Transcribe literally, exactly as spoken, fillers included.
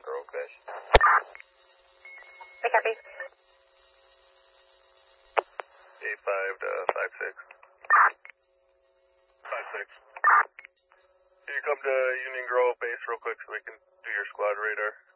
Grove base. I copy. eight five to five six. five six. Can you come to Union Grove base real quick so we can do your squad radar?